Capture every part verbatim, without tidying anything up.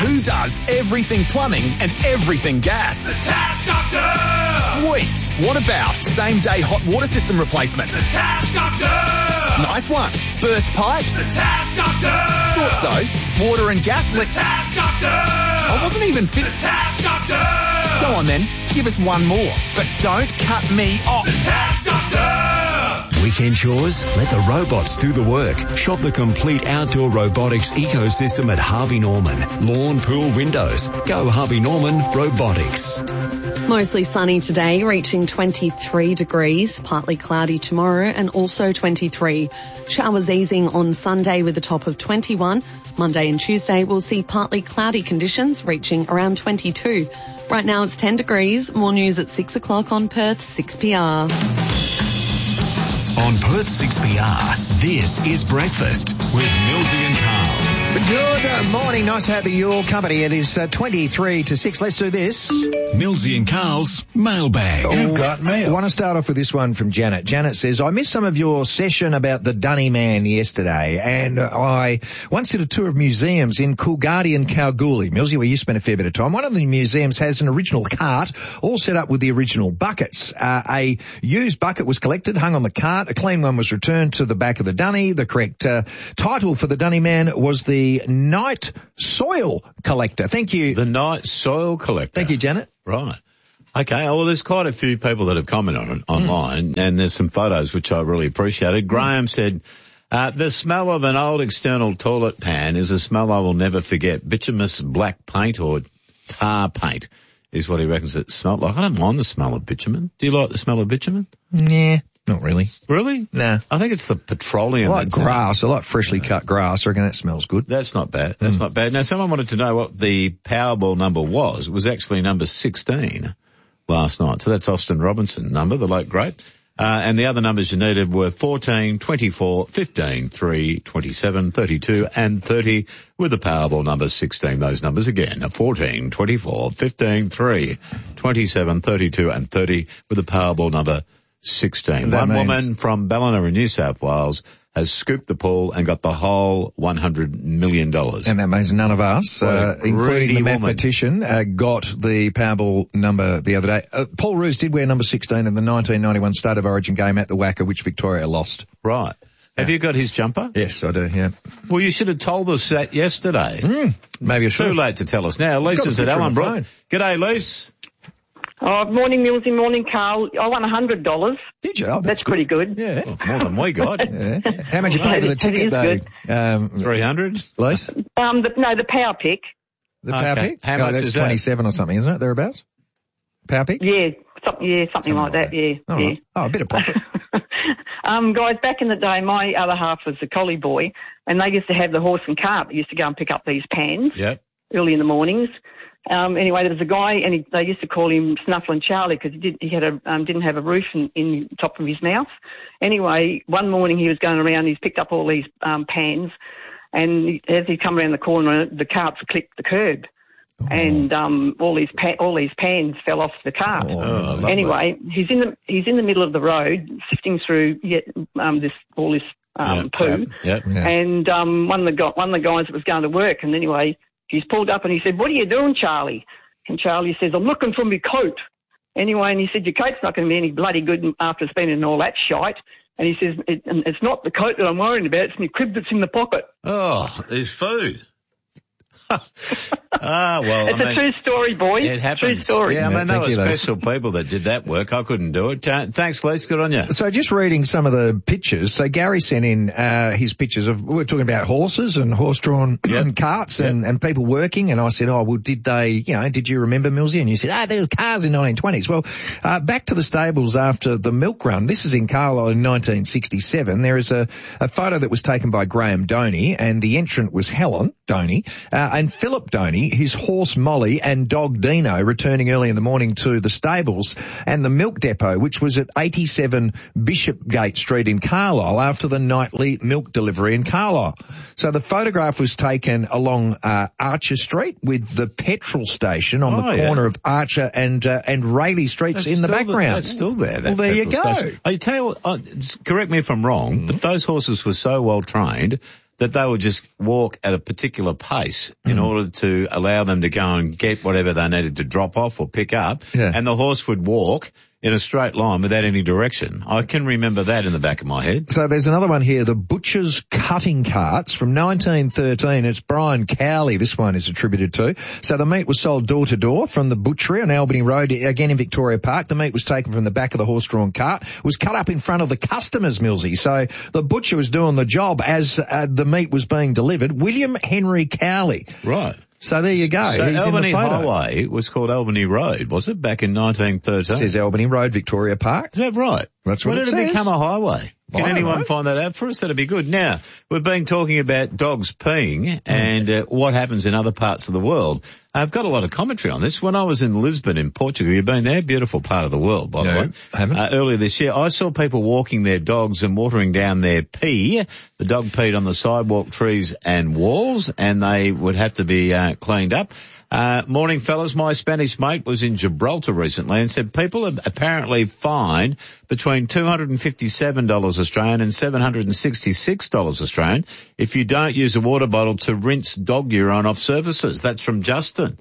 Who does everything plumbing and everything gas? The Tap Doctor! Sweet. What about same-day hot water system replacement? The Tap Doctor! Nice one. Burst pipes? The Tap Doctor! Thought so. Water and gas leak. The Tap Doctor! I wasn't even The finished. Tap Doctor! Go on then. Give us one more. But don't cut me off. The Tap Doctor! Weekend chores? Let the robots do the work. Shop the complete outdoor robotics ecosystem at Harvey Norman. Lawn, pool, windows. Go Harvey Norman Robotics. Mostly sunny today, reaching twenty-three degrees, partly cloudy tomorrow and also twenty-three. Showers easing on Sunday with a top of twenty-one. Monday and Tuesday we'll see partly cloudy conditions reaching around twenty-two. Right now it's ten degrees. More news at six o'clock on Perth six P R. On Perth six P R, this is Breakfast with Millsy and Carl. Good morning. Nice to have your company. It is uh, twenty-three to six. Let's do this. Millsy and Carl's mailbag. You've got mail. I want to start off with this one from Janet. Janet says, I missed some of your session about the Dunny Man yesterday, and I once did a tour of museums in Coolgardie and Kalgoorlie. Millsy, where you spent a fair bit of time. One of the museums has an original cart, all set up with the original buckets. Uh, a used bucket was collected, hung on the cart. A clean one was returned to the back of the Dunny. The correct uh, title for the Dunny Man was the Night Soil Collector. Thank you. The Night Soil Collector. Thank you, Janet. Right. Okay. Well, there's quite a few people that have commented on it online, mm. and there's some photos which I really appreciated. Graham mm. said, uh, the smell of an old external toilet pan is a smell I will never forget. Bituminous black paint or tar paint is what he reckons it smelled like. I don't mind the smell of bitumen. Do you like the smell of bitumen? Yeah. Not really. Really? Nah. I think it's the petroleum. I like grass. I like freshly cut grass. I reckon that smells good. That's not bad. That's mm. not bad. Now, someone wanted to know what the Powerball number was. It was actually number sixteen last night. So that's Austin Robinson number, the late great. Uh, and the other numbers you needed were fourteen, twenty-four, fifteen, three, twenty-seven, thirty-two and thirty with the Powerball number sixteen. Those numbers again, fourteen, twenty-four, fifteen, three, twenty-seven, thirty-two and thirty with the Powerball number sixteen. One means... woman from Ballina in New South Wales has scooped the pool and got the whole one hundred million dollars. And that means none of us, uh, including the mathematician, uh, got the Powerball number the other day. Uh, Paul Roos did wear number sixteen in the nineteen ninety-one State of Origin game at the Wacker, which Victoria lost. Right. Have yeah. you got his jumper? Yes, I do, yeah. Well, you should have told us that yesterday. Mm, maybe I should. Too late to tell us now. Lisa's at Ellenbrook. G'day, Lisa. Oh, morning, Millsy, morning, Carl. I won one hundred dollars. Did you? Oh, that's, that's pretty good. Yeah. Oh, more than we got. Yeah. How much you pay for the ticket, though? Um, three hundred? Lise? Um, the, no, the Power Pick. The Power okay. Pick? How oh, much that's is twenty-seven that? or something, isn't it, thereabouts? Power Pick? Yeah, something, yeah, something, something like, like that, that, yeah. Oh, yeah. Right. Oh, a bit of profit. um, guys, back in the day, my other half was a collie boy, and they used to have the horse and cart that used to go and pick up these pans yep. early in the mornings. Um, anyway, there was a guy, and he, they used to call him Snufflin' Charlie because he did he had a um, didn't have a roof in, in the top of his mouth. Anyway, one morning he was going around, he's picked up all these um, pans, and he, as he come around the corner, the cart's clipped the curb, oh. and um, all these pa- all these pans fell off the cart. Oh, anyway, he's in the he's in the middle of the road, sifting through yet um, this all this um, yep, poo, yep, yep. and um, one of the go- one of the guys that was going to work, and anyway. He's pulled up and he said, what are you doing, Charlie? And Charlie says, I'm looking for my coat. Anyway, and he said, your coat's not going to be any bloody good after spending all that shite. And he says, it, it's not the coat that I'm worrying about, it's my crib that's in the pocket. Oh, there's food. Ah, well, it's I a mean, true story, boys. It happens. True story. Yeah, I mean, yeah, they were you, special Les. people that did that work. I couldn't do it. Uh, thanks, Les. Good on you. So just reading some of the pictures. So Gary sent in uh, his pictures of, we were talking about horses and horse-drawn yep. carts yep. and, and people working. And I said, oh, well, did they, you know, did you remember Millsy? And you said, ah, oh, there were cars in nineteen twenties. Well, uh, back to the stables after the milk run. This is in Carlisle in nineteen sixty-seven. There is a, a photo that was taken by Graham Doney, and the entrant was Helen Doney, uh, and Philip Doney, his horse Molly and dog Dino returning early in the morning to the stables and the milk depot, which was at eighty-seven Bishopgate Street in Carlisle after the nightly milk delivery in Carlisle. So the photograph was taken along uh, Archer Street with the petrol station on oh, the corner yeah. of Archer and uh, and Rayleigh Streets that's in the still background. The, that's still there. Well, That there you go. Station. I tell you what, uh, correct me if I'm wrong, mm-hmm. but those horses were so well trained that they would just walk at a particular pace in Mm. order to allow them to go and get whatever they needed to drop off or pick up, Yeah. and the horse would walk in a straight line without any direction. I can remember that in the back of my head. So there's another one here, the Butcher's Cutting Carts from nineteen thirteen. It's Brian Cowley, this one is attributed to. So the meat was sold door to door from the butchery on Albany Road, again in Victoria Park. The meat was taken from the back of the horse-drawn cart, was cut up in front of the customers, Millsy. So the butcher was doing the job as uh, the meat was being delivered. William Henry Cowley. Right. So there you go. So He's Albany in the photo. Highway was called Albany Road, was it, back in nineteen thirteen? It says Albany Road, Victoria Park. Is that right? That's what when it did it says. become a highway? I Can don't anyone know. find that out for us? That'd be good. Now, we've been talking about dogs peeing and uh, what happens in other parts of the world. I've got a lot of commentary on this. When I was in Lisbon in Portugal, you've been there, beautiful part of the world, by No, the way. I haven't. Uh, earlier this year, I saw people walking their dogs and watering down their pee. The dog peed on the sidewalk, trees and walls, and they would have to be uh, cleaned up. Uh, morning, fellas. My Spanish mate was in Gibraltar recently and said people are apparently fined between two hundred fifty-seven dollars Australian and seven hundred sixty-six dollars Australian if you don't use a water bottle to rinse dog urine off surfaces. That's from Justin.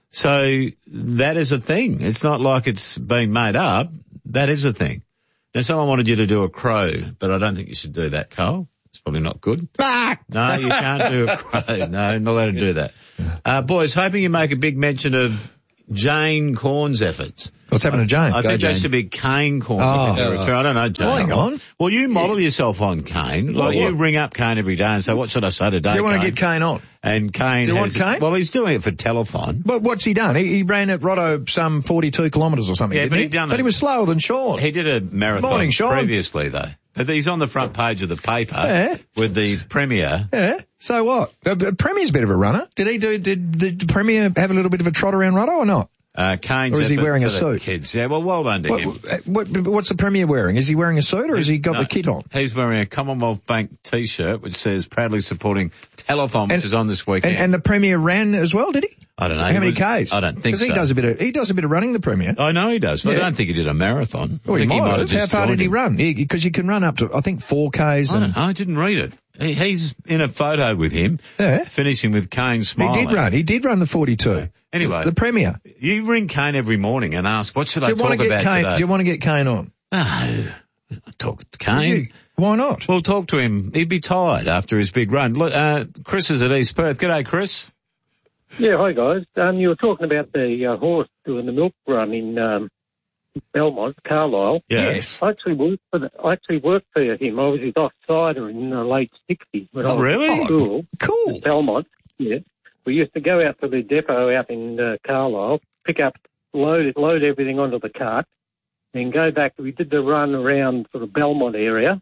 So that is a thing. It's not like it's being made up. That is a thing. Now, someone wanted you to do a crow, but I don't think you should do that, Carl. It's probably not good. No, you can't do a crow. No, not allowed to do that. Uh, boys, hoping you make a big mention of Jane Corn's efforts. What's happened to Jane? I Go, think that Jane. should be Kane Corns. Oh. I think they're referring. I don't know, Jane. Well, hang on. Well, you model yourself on Kane. Like, Well, you ring up Kane every day and say, what should I say today, Do you want to Kane? get Kane on? And Kane Do you has, want Kane? Well, he's doing it for telethon. But what's he done? He, he ran at Rotto some forty-two kilometres or something, Yeah, didn't but he? he done But it. he was slower than Sean. He did a marathon Morning, Sean. previously, though. But he's on the front page of the paper Yeah. with the Premier. Yeah. So what? Uh, uh, Premier's a bit of a runner. Did he do? Did, did the Premier have a little bit of a trot around Rotto or not? Uh, Kane's Or is he effort wearing to a the suit? Kids. Yeah, well, well done to What, him. what, what's the Premier wearing? Is he wearing a suit or has he got No, the kit on? He's wearing a Commonwealth Bank T-shirt which says proudly supporting telethon, which And- is on this weekend. And, and the Premier ran as well, did he? I don't know. How He many was- Ks? I don't think Because so. he does a bit of he does a bit of running. The Premier. I know he does, but Yeah. I don't think he did a marathon. Well, I he think might might have. have How just far did joined he him. run? Because you can run up to I think four Ks. I And don't know. I didn't read it. He, he's in a photo with him, Yeah. finishing with Kane he smiling. did run. He did run the forty-two. Anyway. the Premier. You ring Kane every morning and ask, what should Do I you want talk to get about Kane? today? Do you want to get Kane on? No. I talk to Kane. You- Why not? We'll talk to him. He'd be tired after his big run. Look, uh, Chris is at East Perth. G'day, Chris. Yeah, hi guys. Um, you were talking about the uh, horse doing the milk run in um, Belmont, Carlisle. Yeah. Yes. I actually worked for the, I actually worked for him. I was his offsider in the late sixties when Oh, I was really? at school. Cool. Belmont. Yeah. We used to go out to the depot out in uh, Carlisle, pick up, load it, load everything onto the cart, then go back. We did the run around for the Belmont area,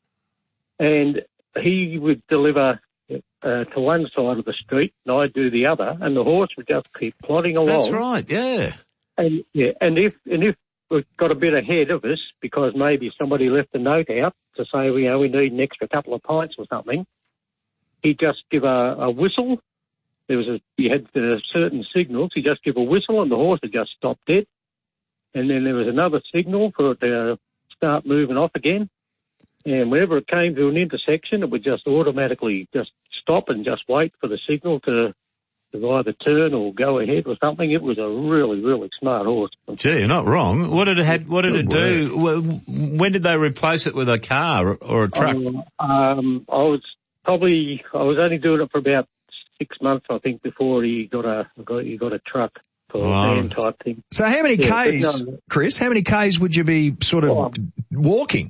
and he would deliver uh, to one side of the street, and I'd do the other, and the horse would just keep plodding along. That's right, yeah. And yeah, and if and if we've got a bit ahead of us because maybe somebody left a note out to say, you know, we need an extra couple of pints or something, he'd just give a, a whistle. There was a you had uh, certain signals. He'd just give a whistle, and the horse would just stop dead. And then there was another signal for it to start moving off again. And whenever it came to an intersection, it would just automatically just stop and just wait for the signal to, to either turn or go ahead or something. It was a really, really smart horse. Gee, you're not wrong. What did it had, What did it Good do? Wh- When did they replace it with a car or, or a truck? Um, um, I was probably I was only doing it for about six months, I think, before he got a got, he got a truck for Wow. a van type thing. So how many Yeah, but Ks, no. Chris? How many Ks would you be sort of Oh. walking?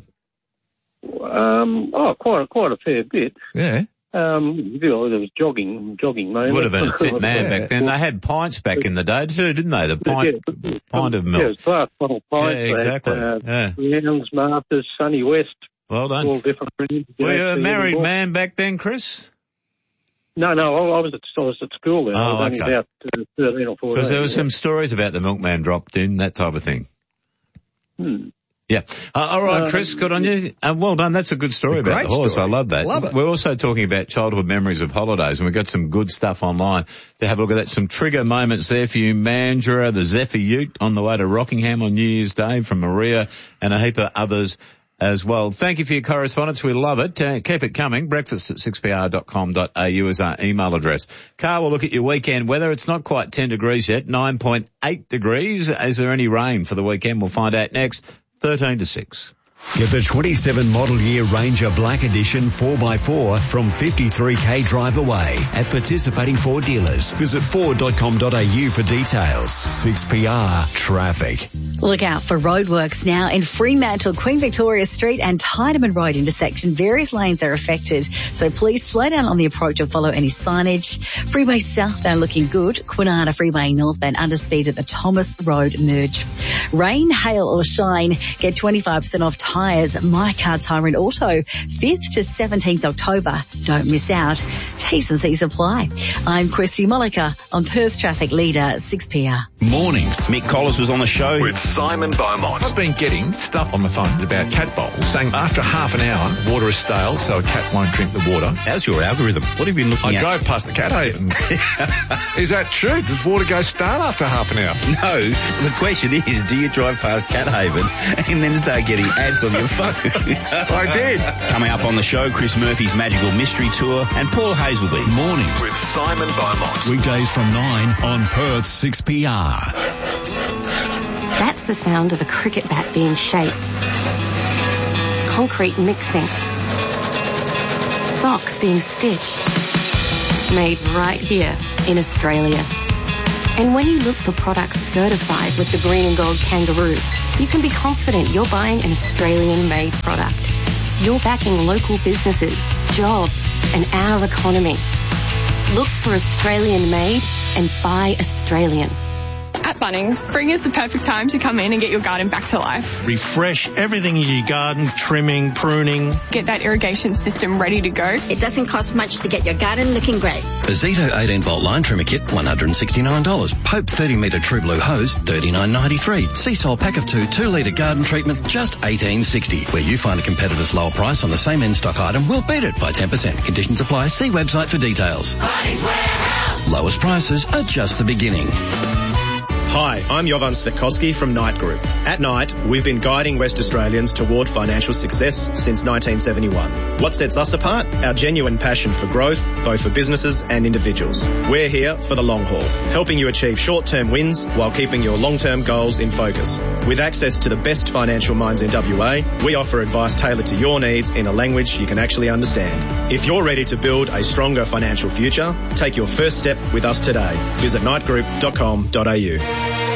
Um, oh, quite quite a fair bit. Yeah. Um, you know, there was jogging, jogging moment. Would have been a fit man Yeah. back then. They had pints back in the day too, didn't they? The pint, Yeah, pint of Yeah, milk. it's glass bottle pints. Yeah, exactly. They had, uh, Yeah. Rounds, Masters, Sunny West, Well all done. different brands. Were you don't a see married anymore. man back then, Chris? No, no, I, I was at I was at school then. I Oh, was only okay. about uh, thirteen or fourteen. Because there were some yeah. stories about the milkman dropped in, that type of thing. Hmm. Yeah. Uh, all right, Um, Chris, good on you. Uh, well done. That's a good story A about great the horse. story. I love that. Love it. We're also talking about childhood memories of holidays, and we've got some good stuff online to have a look at that. Some trigger moments there for you. Mandurah, the Zephyr Ute on the way to Rockingham on New Year's Day from Maria, and a heap of others as well. Thank you for your correspondence. We love it. Uh, keep it coming. Breakfast at six p r dot com dot a u is our email address. Carl, we'll look at your weekend weather. It's not quite ten degrees yet, nine point eight degrees. Is there any rain for the weekend? We'll find out next. thirteen to six. Get the twenty-seven model year Ranger Black Edition four by four from fifty-three k drive away at participating Ford dealers. Visit ford dot com dot a u for details. six P R Traffic. Look out for roadworks now in Fremantle, Queen Victoria Street and Tydeman Road intersection. Various lanes are affected, so please slow down on the approach and follow any signage. Freeway southbound looking good. Kwinana Freeway northbound underspeed at the Thomas Road merge. Rain, hail or shine, get twenty-five percent off tyres. My Car Tyre and Auto, fifth to seventeenth October. Don't miss out. T's and C's apply. I'm Christy Mollica on Perth Traffic Leader six P R. Mornings. Mick Collis was on the show with Simon Beaumont. I've been getting stuff on my phone about cat bowls saying after half an hour, water is stale, so a cat won't drink the water. How's your algorithm? What have you been looking I at? drove past the cat haven. Is that true? Does water go stale after half an hour? No. The question is, do you drive past Cat Haven and then start getting ads on your phone? I did. Coming up on the show, Chris Murphy's Magical Mystery Tour and Paul Hazelby. Mornings With Simon Beaumont. weekdays from nine on Perth six P R. That's the sound of a cricket bat being shaped. Concrete mixing. Socks being stitched. Made right here in Australia. And when you look for products certified with the green and gold kangaroo, you can be confident you're buying an Australian-made product. You're backing local businesses, jobs, and our economy. Look for Australian-made and buy Australian. At Bunnings, spring is the perfect time to come in and get your garden back to life. Refresh everything in your garden, trimming, pruning. Get that irrigation system ready to go. It doesn't cost much to get your garden looking great. A Zito eighteen volt line trimmer kit, one hundred sixty-nine dollars. Pope thirty metre True Blue hose, thirty-nine ninety-three. Seasol pack of two, two litre garden treatment, just eighteen sixty. Where you find a competitor's lower price on the same in-stock item, we'll beat it by ten percent. Conditions apply. See website for details. Bunnings Warehouse. Lowest prices are just the beginning. Hi, I'm Jovan Svetkovsky from Knight Group. At Knight, we've been guiding West Australians toward financial success since nineteen seventy-one. What sets us apart? Our genuine passion for growth, both for businesses and individuals. We're here for the long haul, helping you achieve short-term wins while keeping your long-term goals in focus. With access to the best financial minds in W A, we offer advice tailored to your needs in a language you can actually understand. If you're ready to build a stronger financial future, take your first step with us today. Visit knight group dot com dot a u.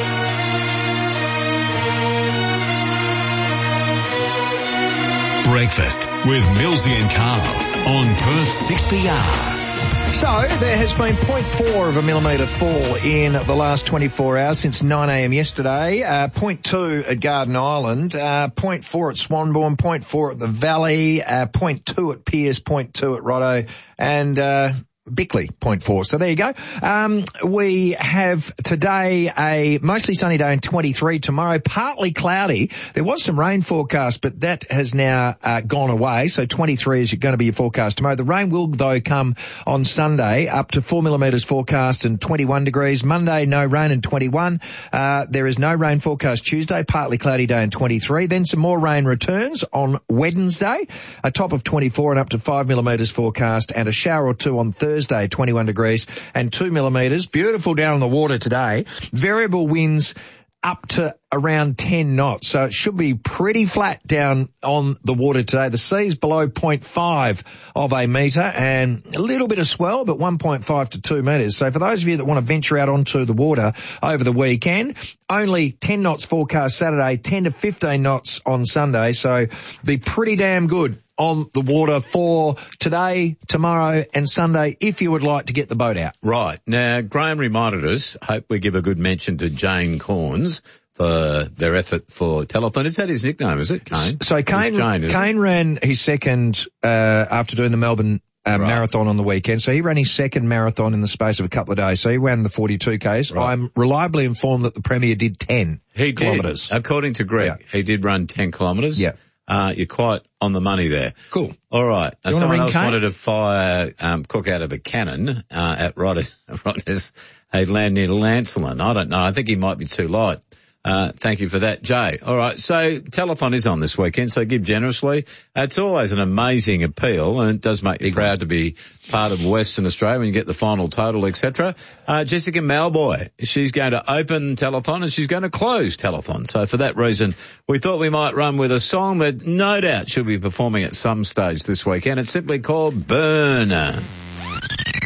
Breakfast with Millsy and Carl on Perth six P R. So there has been zero point four of a millimetre fall in the last twenty-four hours since nine a m yesterday. Uh, zero point two at Garden Island, uh, zero point four at Swanbourne, zero point four at the Valley, uh, zero point two at Pierce, zero point two at Rotto, and uh Bickley, zero point four. So there you go. Um, we have today a mostly sunny day and twenty-three. Tomorrow, partly cloudy. There was some rain forecast, but that has now uh, gone away. So twenty-three is going to be your forecast tomorrow. The rain will, though, come on Sunday, up to four millimetres forecast and twenty-one degrees. Monday, no rain and twenty-one. Uh, there is no rain forecast Tuesday, partly cloudy day and twenty-three. Then some more rain returns on Wednesday, a top of twenty-four and up to five millimetres forecast, and a shower or two on Thursday. Thursday, twenty-one degrees and two millimetres. Beautiful down on the water today. Variable winds up to around ten knots. So it should be pretty flat down on the water today. The sea's below zero point five of a metre and a little bit of swell, but one point five to two metres. So for those of you that want to venture out onto the water over the weekend, only ten knots forecast Saturday, ten to fifteen knots on Sunday. So be pretty damn good on the water for today, tomorrow and Sunday if you would like to get the boat out. Right. Now, Graham reminded us, hope we give a good mention to Jane Corns for their effort for telethon. Is that his nickname, is it, Kane? So Kane, Jane, Kane ran his second uh, after doing the Melbourne uh, right. marathon on the weekend. So he ran his second marathon in the space of a couple of days. So he ran the forty-two Ks. Right. I'm reliably informed that the Premier did ten he kilometres. Did. According to Greg, yeah. he did run ten kilometres. Yeah. Uh, you're quite on the money there. Cool. All right. Uh, someone else Kane? wanted to fire um, Cook out of a cannon uh, at Rotters. He'd land near Lancelin. I don't know. I think he might be too light. Uh, thank you for that, Jay. All right, so telethon is on this weekend, so give generously. Uh, it's always an amazing appeal, and it does make you proud to be part of Western Australia when you get the final total, et cetera. Uh, Jessica Malboy, she's going to open telethon and she's going to close telethon. So for that reason, we thought we might run with a song that no doubt she'll be performing at some stage this weekend. It's simply called Burn.